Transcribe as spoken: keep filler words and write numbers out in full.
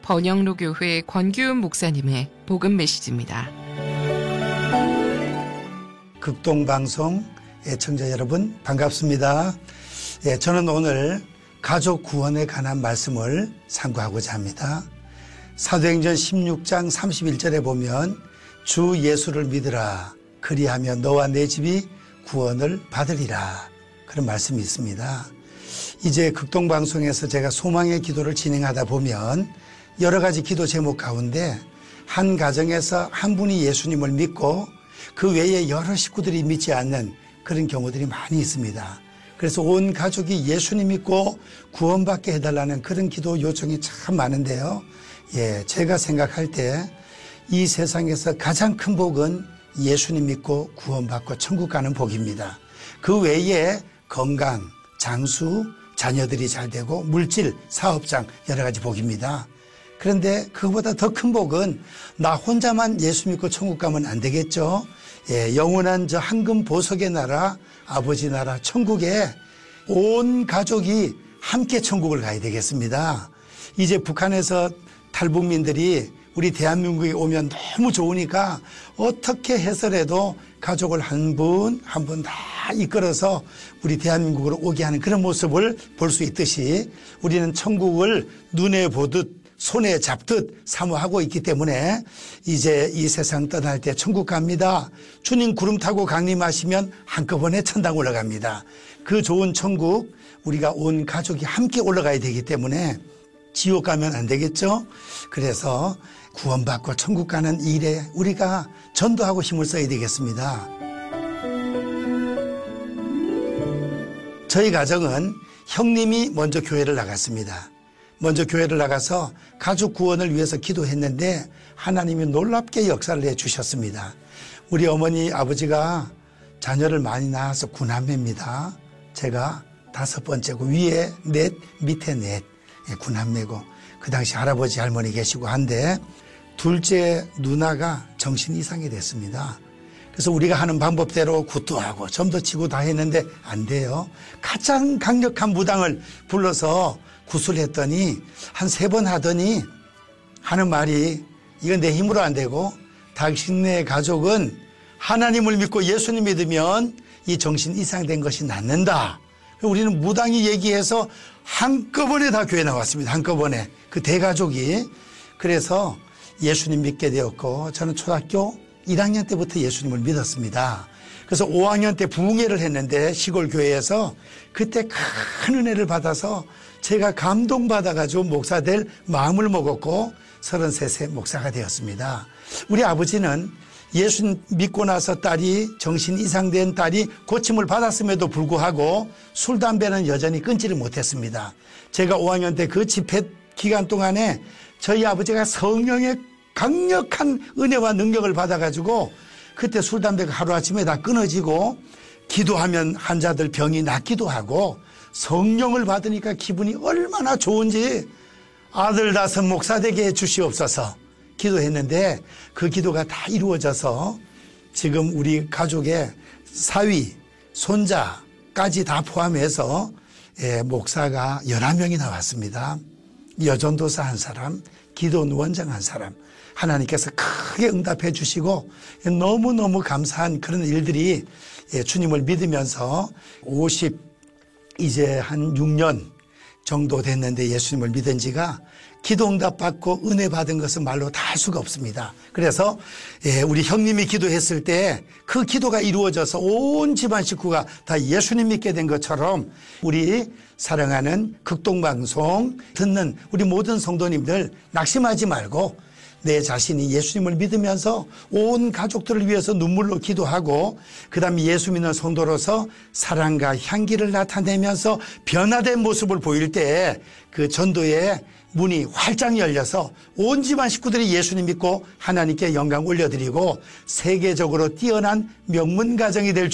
번영로 교회 권규은 목사님의 복음 메시지입니다. 극동방송 애청자 여러분 반갑습니다. 예, 저는 오늘 가족 구원에 관한 말씀을 상고하고자 합니다. 사도행전 십육 장 삼십일 절에 보면 주 예수를 믿으라 그리하면 너와 내 집이 구원을 받으리라 그런 말씀이 있습니다. 이제 극동방송에서 제가 소망의 기도를 진행하다 보면 여러 가지 기도 제목 가운데 한 가정에서 한 분이 예수님을 믿고 그 외에 여러 식구들이 믿지 않는 그런 경우들이 많이 있습니다. 그래서 온 가족이 예수님 믿고 구원받게 해달라는 그런 기도 요청이 참 많은데요. 예, 제가 생각할 때 이 세상에서 가장 큰 복은 예수님 믿고 구원받고 천국 가는 복입니다. 그 외에 건강, 장수, 자녀들이 잘 되고 물질, 사업장 여러 가지 복입니다. 그런데 그거보다 더 큰 복은 나 혼자만 예수 믿고 천국 가면 안 되겠죠. 예, 영원한 저 황금 보석의 나라, 아버지 나라 천국에 온 가족이 함께 천국을 가야 되겠습니다. 이제 북한에서 탈북민들이 우리 대한민국에 오면 너무 좋으니까 어떻게 해서라도 가족을 한 분 한 분 다 이끌어서 우리 대한민국으로 오게 하는 그런 모습을 볼 수 있듯이 우리는 천국을 눈에 보듯 손에 잡듯 사모하고 있기 때문에 이제 이 세상 떠날 때 천국 갑니다. 주님 구름 타고 강림하시면 한꺼번에 천당 올라갑니다. 그 좋은 천국 우리가 온 가족이 함께 올라가야 되기 때문에 지옥 가면 안 되겠죠. 그래서 구원받고 천국 가는 일에 우리가 전도하고 힘을 써야 되겠습니다. 저희 가정은 형님이 먼저 교회를 나갔습니다. 먼저 교회를 나가서 가족 구원을 위해서 기도했는데 하나님이 놀랍게 역사를 해주셨습니다. 우리 어머니 아버지가 자녀를 많이 낳아서 구남매입니다. 제가 다섯 번째고 위에 넷 밑에 넷 구남매고 그 당시 할아버지 할머니 계시고 한데 둘째 누나가 정신 이상이 됐습니다. 그래서 우리가 하는 방법대로 굿도 하고 점도 치고 다 했는데 안 돼요. 가장 강력한 무당을 불러서 굿을 했더니 한 세 번 하더니 하는 말이 이건 내 힘으로 안 되고 당신네 가족은 하나님을 믿고 예수님 믿으면 이 정신 이상된 것이 낫는다. 우리는 무당이 얘기해서 한꺼번에 다 교회 나왔습니다. 한꺼번에 그 대가족이. 그래서 예수님 믿게 되었고 저는 초등학교 일 학년 때부터 예수님을 믿었습니다. 그래서 오 학년 때 부흥회를 했는데 시골 교회에서 그때 큰 은혜를 받아서 제가 감동받아가지고 목사 될 마음을 먹었고 서른세 세 목사가 되었습니다. 우리 아버지는 예수 믿고 나서 딸이 정신 이상된 딸이 고침을 받았음에도 불구하고 술, 담배는 여전히 끊지를 못했습니다. 제가 오 학년 때 그 집회 기간 동안에 저희 아버지가 성령의 강력한 은혜와 능력을 받아가지고 그때 술, 담배가 하루아침에 다 끊어지고 기도하면 환자들 병이 낫기도 하고 성령을 받으니까 기분이 얼마나 좋은지 아들 다섯 목사 되게 해주시옵소서 기도했는데 그 기도가 다 이루어져서 지금 우리 가족의 사위, 손자까지 다 포함해서 예, 목사가 열한 명이 나왔습니다. 여전도사 한 사람, 기도원장 한 사람 하나님께서 크게 응답해 주시고 너무너무 감사한 그런 일들이 예, 주님을 믿으면서 오십 이제 한 육 년 정도 됐는데 예수님을 믿은 지가 기도 응답 받고 은혜 받은 것은 말로 다 할 수가 없습니다. 그래서 예, 우리 형님이 기도했을 때 그 기도가 이루어져서 온 집안 식구가 다 예수님 믿게 된 것처럼 우리 사랑하는 극동방송 듣는 우리 모든 성도님들 낙심하지 말고 내 자신이 예수님을 믿으면서 온 가족들을 위해서 눈물로 기도하고 그 다음에 예수 믿는 성도로서 사랑과 향기를 나타내면서 변화된 모습을 보일 때 그 전도의 문이 활짝 열려서 온 집안 식구들이 예수님 믿고 하나님께 영광 올려드리고 세계적으로 뛰어난 명문 가정이 될